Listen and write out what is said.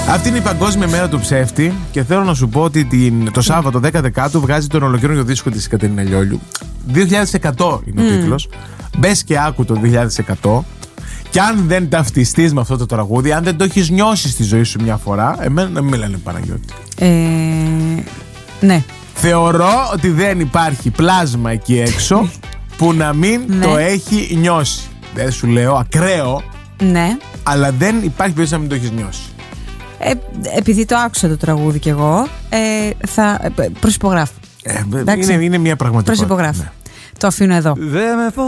Αυτή είναι η Παγκόσμια Μέρα του Ψεύτη και θέλω να σου πω ότι το Σάββατο 10 Δεκάτου βγάζει τον ολοκαίρινο δίσκο της Κατερίνα Λιόλιου. 2100 είναι ο τίτλος. Μπες και άκου το 2100. Και αν δεν ταυτιστείς με αυτό το τραγούδι, αν δεν το έχεις νιώσει στη ζωή σου μια φορά, εμένα να μην με λένε Παναγιώτη. Ναι. Θεωρώ ότι δεν υπάρχει πλάσμα εκεί έξω που να μην το έχει νιώσει. Δεν σου λέω ακραίο, αλλά δεν υπάρχει περίπτωση να μην το έχεις νιώσει. Επειδή το άκουσα το τραγούδι κι εγώ, θα προσυπογράφω. Είναι μια πραγματικότητα. Προσυπογράφω. Το αφήνω εδώ.